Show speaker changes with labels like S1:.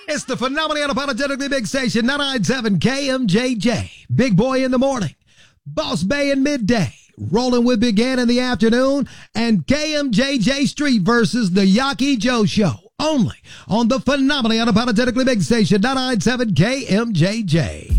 S1: It's the phenomenally unapologetically big station, 997 KMJJ. Big Boy in the morning, Boss Bay in midday, Rolling with Big Ann in the afternoon, and KMJJ Street versus the Yaki Joe Show. Only on the phenomenally unapologetically big station, 997 KMJJ.